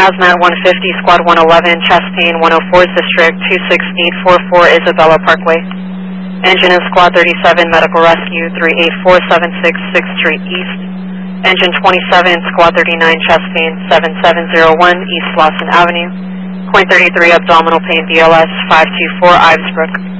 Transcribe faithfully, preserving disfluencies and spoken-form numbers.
Hazmat one fifty, Squad one eleven, chest pain, one oh four's District, two six eight four four Isabella Parkway. Engine in Squad thirty-seven, Medical Rescue, three eight four seven six, sixth Street East. Engine twenty-seven, Squad thirty-nine, chest pain, seven seven zero one East Lawson Avenue. Point thirty-three, abdominal pain, B L S, five two four Ivesbrook.